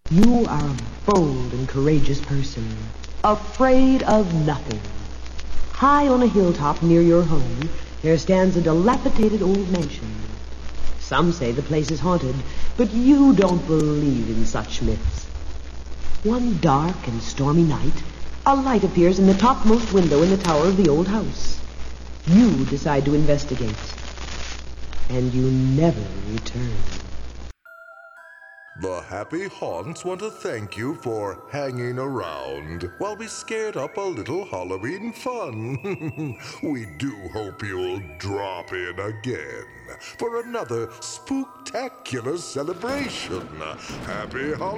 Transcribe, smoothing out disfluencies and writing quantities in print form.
You are a bold and courageous person, afraid of nothing. High on a hilltop near your home, there stands a dilapidated old mansion. Some say the place is haunted, but you don't believe in such myths. One dark and stormy night, a light appears in the topmost window in the tower of the old house. You decide to investigate, and you never return. The Happy Haunts want to thank you for hanging around while we scared up a little Halloween fun. We do hope you'll drop in again for another spooktacular celebration. Happy Halloween!